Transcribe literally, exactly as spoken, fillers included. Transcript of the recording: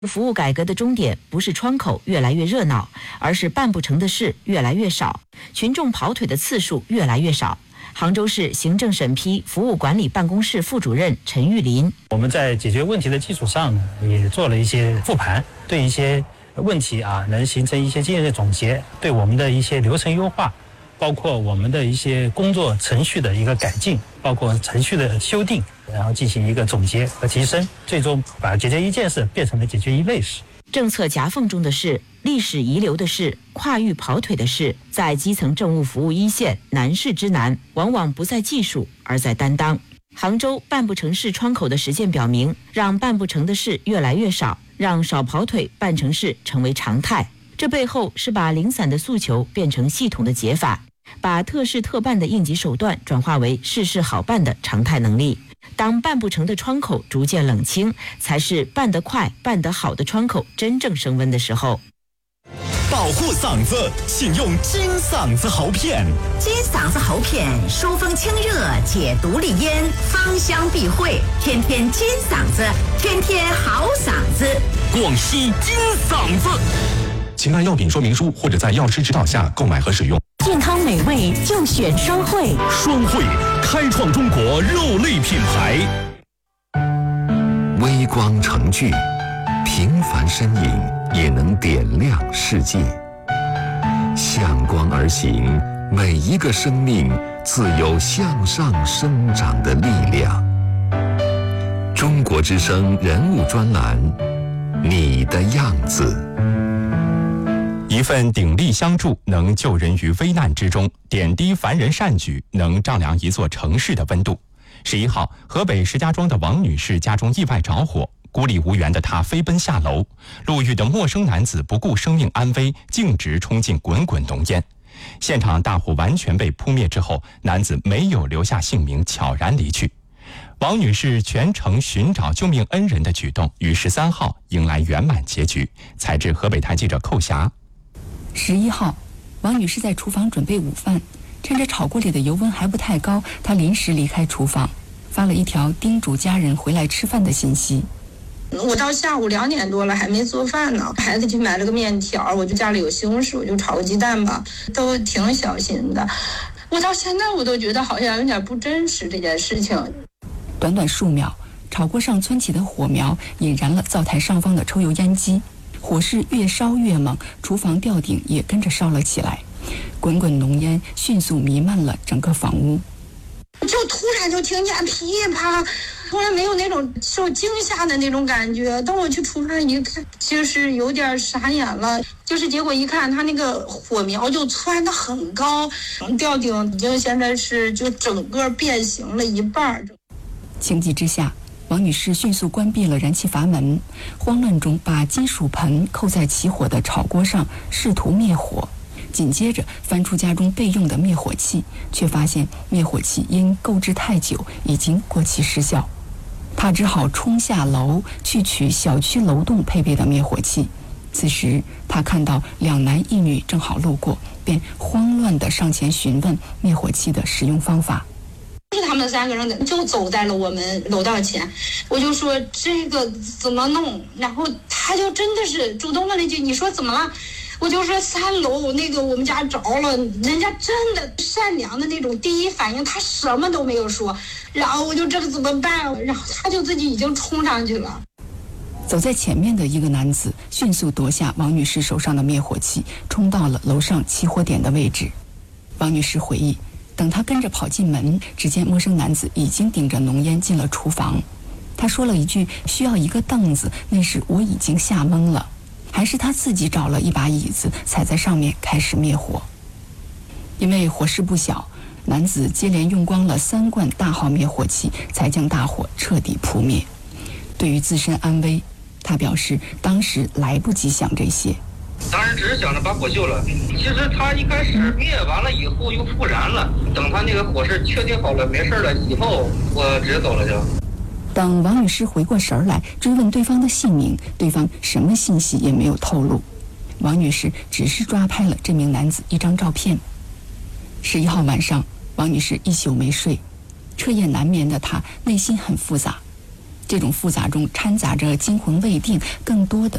服务改革的终点不是窗口越来越热闹，而是办不成的事越来越少，群众跑腿的次数越来越少。杭州市行政审批服务管理办公室副主任陈玉林： 我们在解决问题的基础上呢，也做了一些复盘，对一些问题啊，能形成一些经验的总结，对我们的一些流程优化，包括我们的一些工作程序的一个改进，包括程序的修订，然后进行一个总结和提升，最终把解决一件事变成了解决一类事。 政策夹缝中的事，历史遗留的事，跨域跑腿的事，在基层政务服务一线，难事之难，往往不在技术，而在担当。杭州办不成事窗口的实践表明，让办不成的事越来越少，让少跑腿办成事成为常态。这背后是把零散的诉求变成系统的解法，把特事特办的应急手段转化为事事好办的常态能力。当办不成的窗口逐渐冷清，才是办得快、办得好的窗口真正升温的时候。 保护嗓子，请用金嗓子喉片。 金嗓子喉片，疏风清热，解毒利咽，芳香避秽，天天金嗓子，天天好嗓子。 广西金嗓子，请按药品说明书或者在药师指导下购买和使用。 健康美味就选双汇， 双汇开创中国肉类品牌。 微光成炬，平凡身影也能点亮世界。向光而行，每一个生命自有向上生长的力量。中国之声人物专栏，你的样子。 一份鼎力相助，能救人于危难之中；点滴凡人善举，能丈量一座城市的温度。十一号，河北石家庄的王女士家中意外着火，孤立无援的她飞奔下楼，路遇的陌生男子不顾生命安危，径直冲进滚滚浓烟。现场大火完全被扑灭之后，男子没有留下姓名，悄然离去。王女士全程寻找救命恩人的举动，于十三号迎来圆满结局。采自河北台记者寇霞。 十一号，王女士在厨房准备午饭，趁着炒锅里的油温还不太高，她临时离开厨房，发了一条叮嘱家人回来吃饭的信息。 我到下午两点多了还没做饭呢，孩子去买了个面条，我就家里有西红柿，我就炒个鸡蛋吧，都挺小心的。我到现在我都觉得好像有点不真实这件事情。 短短数秒，炒锅上蹿起的火苗引燃了灶台上方的抽油烟机。火势越烧越猛，厨房吊顶也跟着烧了起来，滚滚浓烟迅速弥漫了整个房屋。 就突然就听见噼啪，突然没有那种受惊吓的那种感觉。等我去厨房一看，就是有点傻眼了。就是结果一看，它那个火苗就窜得很高，吊顶已经现在是就整个变形了一半。 情急之下，王女士迅速关闭了燃气阀门，慌乱中把金属盆扣在起火的炒锅上，试图灭火。紧接着翻出家中备用的灭火器，却发现灭火器因购置太久已经过期失效。她只好冲下楼去取小区楼栋配备的灭火器。此时她看到两男一女正好路过，便慌乱地上前询问灭火器的使用方法。 就是他们三个人就走在了我们楼道前，我就说这个怎么弄，然后他就真的是主动问了一句，你说怎么了？我就说三楼那个我们家着了，人家真的善良的那种第一反应，他什么都没有说，然后我就这个怎么办？然后他就自己已经冲上去了。 走在前面的一个男子迅速夺下王女士手上的灭火器，冲到了楼上起火点的位置。王女士回忆，等她跟着跑进门，只见陌生男子已经顶着浓烟进了厨房。他说了一句需要一个凳子，那时我已经吓懵了，还是他自己找了一把椅子踩在上面开始灭火。因为火势不小，男子接连用光了三罐大号灭火器，才将大火彻底扑灭。对于自身安危，他表示当时来不及想这些， 当时只是想着把火救了。其实他一开始灭完了以后又复燃了，等他那个火势确定好了没事了以后，我直接走了就。 等王女士回过神来追问对方的姓名，对方什么信息也没有透露。王女士只是抓拍了这名男子一张照片。十一号晚上，王女士一宿没睡，彻夜难眠的她内心很复杂。 这种复杂中掺杂着惊魂未定，更多的